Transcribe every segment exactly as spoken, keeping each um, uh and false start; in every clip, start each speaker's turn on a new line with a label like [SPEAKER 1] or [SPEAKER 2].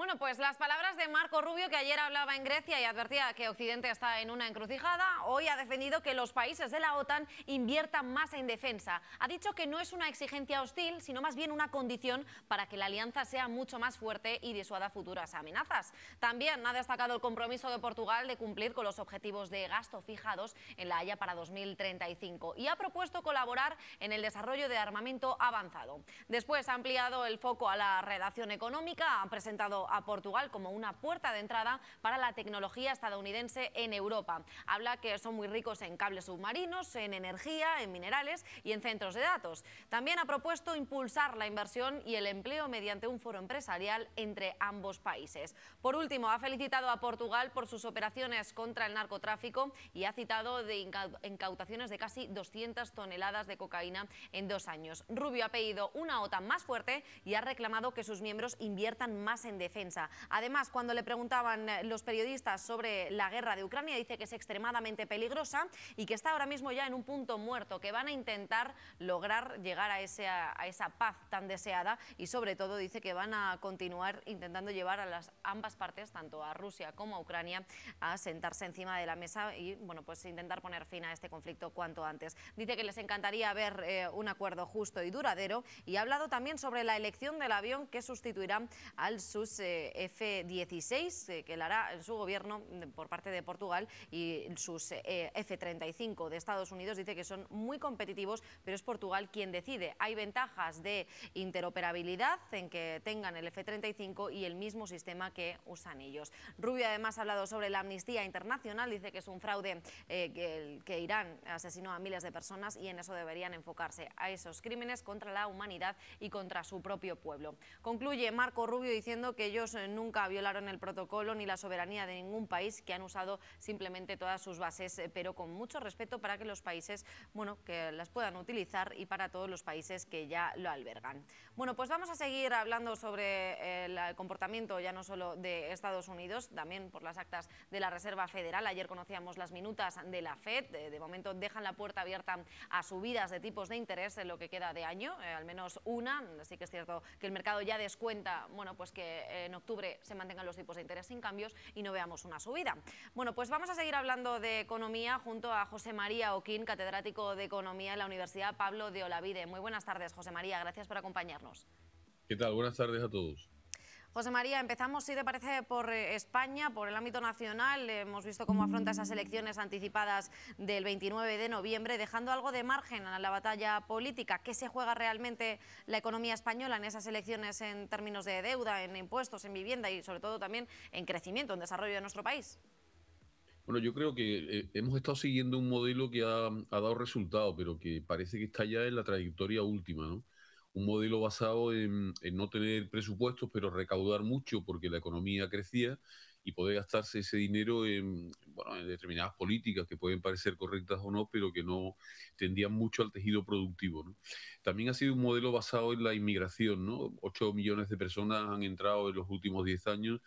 [SPEAKER 1] Bueno, pues las palabras de Marco Rubio, que ayer hablaba en Grecia y advertía que Occidente está en una encrucijada, hoy ha defendido que los países de la OTAN inviertan más en defensa. Ha dicho que no es una exigencia hostil, sino más bien una condición para que la alianza sea mucho más fuerte y disuada futuras amenazas. También ha destacado el compromiso de Portugal de cumplir con los objetivos de gasto fijados en la Haya para dos mil treinta y cinco y ha propuesto colaborar en el desarrollo de armamento avanzado. Después ha ampliado el foco a la relación económica, ha presentado a Portugal como una puerta de entrada para la tecnología estadounidense en Europa. Habla que son muy ricos en cables submarinos, en energía, en minerales y en centros de datos. También ha propuesto impulsar la inversión y el empleo mediante un foro empresarial entre ambos países. Por último, ha felicitado a Portugal por sus operaciones contra el narcotráfico y ha citado de incautaciones de casi doscientas toneladas de cocaína en dos años. Rubio ha pedido una OTAN más fuerte y ha reclamado que sus miembros inviertan más en defensa. Además, cuando le preguntaban los periodistas sobre la guerra de Ucrania, dice que es extremadamente peligrosa y que está ahora mismo ya en un punto muerto, que van a intentar lograr llegar a, ese, a esa paz tan deseada y sobre todo dice que van a continuar intentando llevar a las ambas partes, tanto a Rusia como a Ucrania, a sentarse encima de la mesa y bueno, pues intentar poner fin a este conflicto cuanto antes. Dice que les encantaría ver eh, un acuerdo justo y duradero y ha hablado también sobre la elección del avión que sustituirá al SUS F dieciséis, eh, que la hará en su gobierno por parte de Portugal, y sus eh, F treinta y cinco de Estados Unidos. Dice que son muy competitivos, pero es Portugal quien decide. Hay ventajas de interoperabilidad en que tengan el F treinta y cinco y el mismo sistema que usan ellos. Rubio además ha hablado sobre la amnistía internacional. Dice que es un fraude eh, que, que Irán asesinó a miles de personas y en eso deberían enfocarse, a esos crímenes contra la humanidad y contra su propio pueblo. Concluye Marco Rubio diciendo que ellos nunca violaron el protocolo ni la soberanía de ningún país, que han usado simplemente todas sus bases, pero con mucho respeto para que los países, bueno, que las puedan utilizar y para todos los países que ya lo albergan. Bueno, pues vamos a seguir hablando sobre el comportamiento ya no solo de Estados Unidos, también por las actas de la Reserva Federal. Ayer conocíamos las minutas de la FED, de, de momento dejan la puerta abierta a subidas de tipos de interés en lo que queda de año, eh, al menos una. Así que es cierto que el mercado ya descuenta, bueno, pues que en octubre se mantengan los tipos de interés sin cambios y no veamos una subida. Bueno, pues vamos a seguir hablando de economía junto a José María Oquín, catedrático de Economía en la Universidad Pablo de Olavide. Muy buenas tardes, José María, gracias por acompañarnos.
[SPEAKER 2] ¿Qué tal? Buenas tardes a todos.
[SPEAKER 1] José María, empezamos, si te parece, por España, por el ámbito nacional. Hemos visto cómo afronta esas elecciones anticipadas del veintinueve de noviembre, dejando algo de margen a la batalla política. ¿Qué se juega realmente la economía española en esas elecciones en términos de deuda, en impuestos, en vivienda y sobre todo también en crecimiento, en desarrollo de nuestro país?
[SPEAKER 2] Bueno, yo creo que eh, hemos estado siguiendo un modelo que ha, ha dado resultados, pero que parece que está ya en la trayectoria última, ¿no? Un modelo basado en, en no tener presupuestos, pero recaudar mucho porque la economía crecía y poder gastarse ese dinero en, bueno, en determinadas políticas que pueden parecer correctas o no, pero que no tendían mucho al tejido productivo, ¿no? También ha sido un modelo basado en la inmigración, ¿no? Ocho millones de personas han entrado en los últimos diez años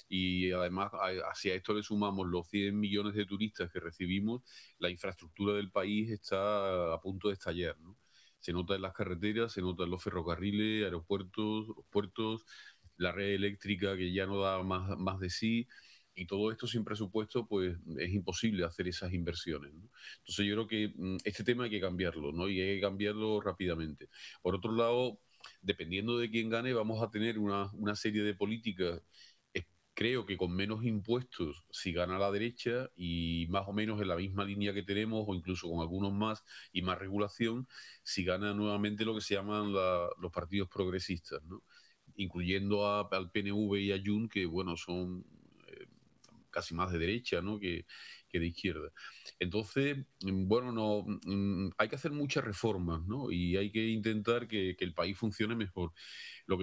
[SPEAKER 2] y además hacia esto le sumamos los cien millones de turistas que recibimos. La infraestructura del país está a punto de estallar, ¿no? Se nota en las carreteras, se nota en los ferrocarriles, aeropuertos, los puertos, la red eléctrica que ya no da más, más de sí. Y todo esto sin presupuesto, pues es imposible hacer esas inversiones, ¿no? Entonces yo creo que mm, este tema hay que cambiarlo, ¿no? Y hay que cambiarlo rápidamente. Por otro lado, dependiendo de quién gane, vamos a tener una, una serie de políticas, eh, creo que con menos impuestos si gana la derecha y más o menos en la misma línea que tenemos o incluso con algunos más y más regulación si gana nuevamente lo que se llaman la, los partidos progresistas, ¿no? Incluyendo a, al P N V y a Junts, que bueno, son eh, casi más de derecha, ¿no? que, que de izquierda. Entonces, bueno, no, hay que hacer muchas reformas, ¿no? Y hay que intentar que, que el país funcione mejor. Lo que